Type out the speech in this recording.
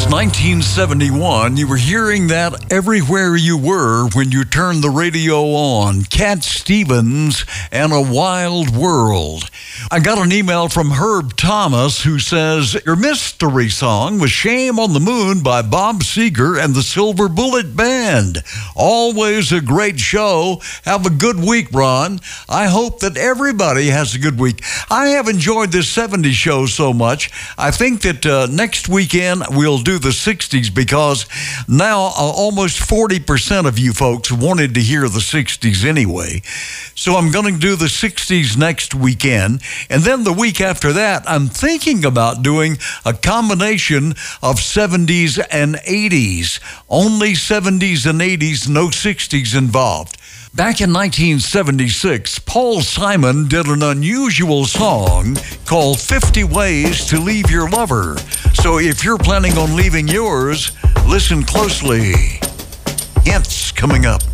1971. You were hearing that everywhere you were when you turned the radio on. Cat Stevens and A Wild World. I got an email from Herb Thomas who says, your mystery song was Shame on the Moon by Bob Seger and the Silver Bullet Band. Always a great show. Have a good week, Ron. I hope that everybody has a good week. I have enjoyed this 70s show so much. I think that next weekend we'll do the 60s because now almost 40% of you folks wanted to hear the 60s anyway. So I'm going to do the 60s next weekend. And then the week after that, I'm thinking about doing a combination of 70s and 80s. Only 70s and 80s, no 60s involved. Back in 1976, Paul Simon did an unusual song called 50 Ways to Leave Your Lover. So if you're planning on leaving yours, listen closely. Hints coming up.